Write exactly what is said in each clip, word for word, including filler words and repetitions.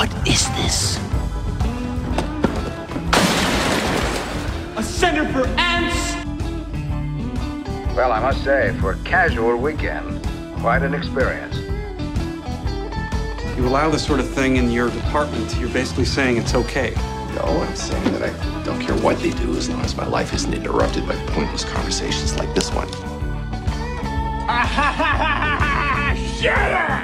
What is this? A center for ants? Well, I must say, for a casual weekend, quite an experience. You allow this sort of thing in your department, you're basically saying it's okay. No, I'm saying that I don't care what they do as long as my life isn't interrupted by pointless conversations like this one. Shut up!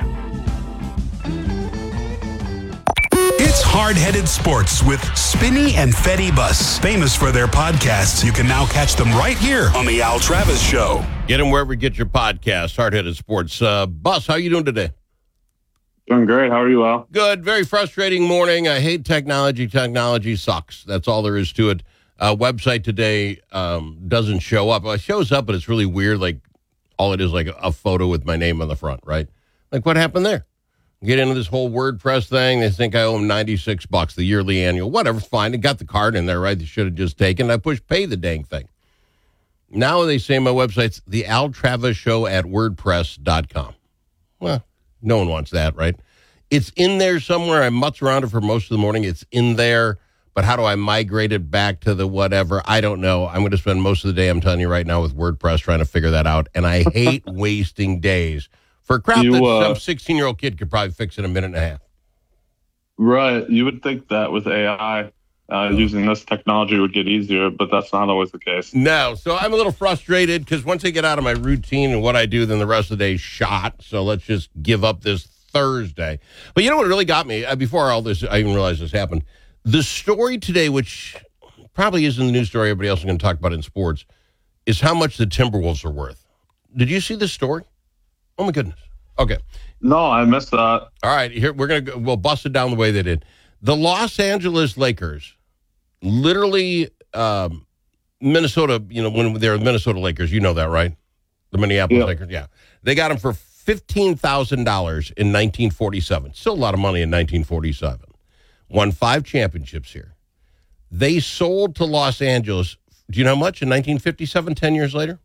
It's Hard-Headed Sports with Spinney and Fetty Bus. Famous for their podcasts, you can now catch them right here on the Al Travis Show. Get them wherever you get your podcasts. Hard-Headed Sports. Uh, Bus, how you doing today? Doing great. How are you, Al? Good. Very frustrating morning. I hate technology. Technology sucks. That's all there is to it. Uh, website today um, doesn't show up. Well, it shows up, but it's really weird. Like, all it is like a photo with my name on the front, right? Like, what happened there? Get into this whole WordPress thing. They think I owe them ninety-six bucks, the yearly annual. Whatever, fine. They got the card in there, right? They should have just taken it. I pushed pay the dang thing. Now they say my website's the Al Travis Show at WordPress dot com. Well, no one wants that, right? It's in there somewhere. I mutz around it for most of the morning. It's in there. But how do I migrate it back to the whatever? I don't know. I'm going to spend most of the day, I'm telling you right now, with WordPress trying to figure that out. And I hate wasting days for crap You, that uh, some sixteen-year-old kid could probably fix in a minute and a half. Right. You would think that with A I, uh, using this technology would get easier, but that's not always the case. No. So I'm a little frustrated because once I get out of my routine and what I do, then the rest of the day's shot. So let's just give up this Thursday. But you know what really got me? Uh, before all this, I even realized this happened. The story today, which probably isn't the news story everybody else is going to talk about in sports, is how much the Timberwolves are worth. Did you see this story? Oh, my goodness. Okay. No, I missed that. All right. Here we're going to go. We'll bust it down the way they did. The Los Angeles Lakers, literally um, Minnesota, you know, when they're the Minnesota Lakers, you know that, right? The Minneapolis Yep. Lakers. Yeah. They got them for fifteen thousand dollars in nineteen forty-seven. Still a lot of money in nineteen forty-seven. Won five championships here. They sold to Los Angeles, do you know how much in nineteen fifty-seven, ten years later?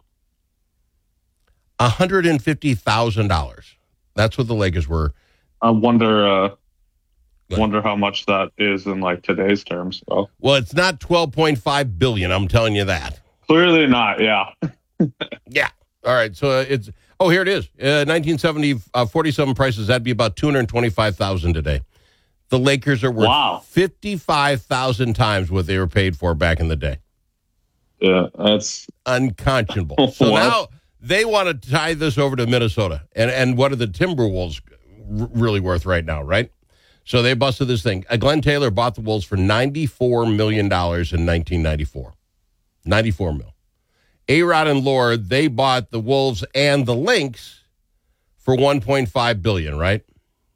one hundred fifty thousand dollars. That's what the Lakers were. I wonder uh, wonder how much that is in like today's terms. So. Well, it's not twelve point five billion dollars, I'm telling you that. Clearly not, yeah. Yeah. All right. So uh, it's, oh, here it is. Uh, nineteen seventy, uh, forty-seven prices, that'd be about two hundred twenty-five thousand dollars today. The Lakers are worth Wow. fifty-five thousand times what they were paid for back in the day. Yeah, that's unconscionable. So What? now they want to tie this over to Minnesota. And and what are the Timberwolves r- really worth right now, right? So they busted this thing. Uh, Glenn Taylor bought the Wolves for ninety-four million dollars in nineteen ninety-four. ninety-four mil. A-Rod and Lord, they bought the Wolves and the Lynx for one point five billion dollars, right?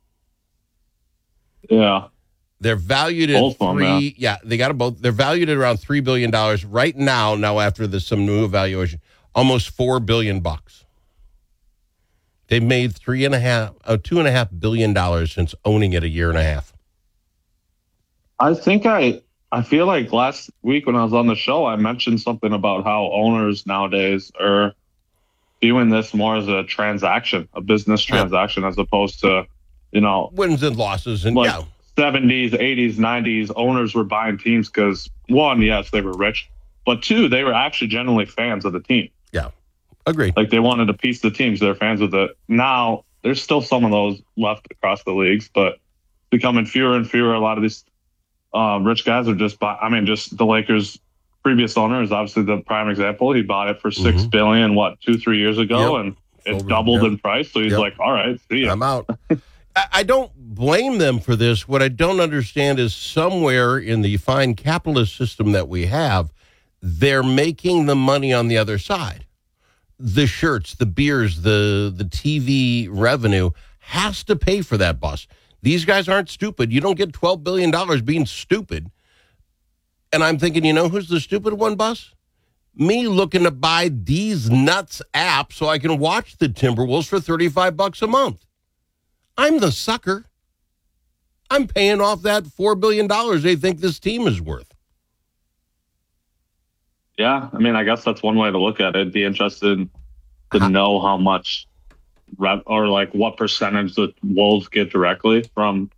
yeah. They're valued at Both of them, three. Yeah, they got them both. They're valued at around three billion dollars right now. Now after this, some new evaluation, almost four billion bucks. They've made three and a half, uh, two and a half billion dollars since owning it a year and a half. I think I I feel like last week when I was on the show, I mentioned something about how owners nowadays are viewing this more as a transaction, a business Yeah. transaction, as opposed to, you know, Wins and losses, and like yeah, seventies, eighties, nineties, owners were buying teams because, one, yes, they were rich, but two, they were actually genuinely fans of the team. yeah, agreed. Like they wanted to piece the teams, they're fans of it. Now, there's still some of those left across the leagues, but becoming fewer and fewer. A lot of these uh, rich guys are just buy. I mean, just the Lakers' previous owner is obviously the prime example. He bought it for six Mhm. billion, what, two, three years ago, Yep. and it Over- doubled yep. in price. So he's Yep. like, all right, see ya. I'm out. I I don't blame them for this. What I don't understand is somewhere in the fine capitalist system that we have, they're making the money on the other side. The shirts, the beers, the the T V revenue has to pay for that bus. These guys aren't stupid. You don't get twelve billion dollars being stupid. And I'm thinking, you know who's the stupid one, Bus? Me looking to buy these nuts app so I can watch the Timberwolves for thirty-five bucks a month. I'm the sucker. I'm paying off that four billion dollars they think this team is worth. Yeah, I mean, I guess that's one way to look at it. Be interested to Huh. know how much, rev- or like what percentage the Wolves get directly from